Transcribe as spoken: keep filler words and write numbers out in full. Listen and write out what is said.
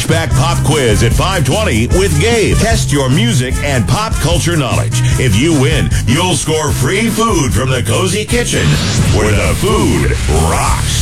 Flashback Pop Quiz at five twenty with Gabe. Test your music and pop culture knowledge. If you win, you'll score free food from the Cozy Kitchen, where the food rocks.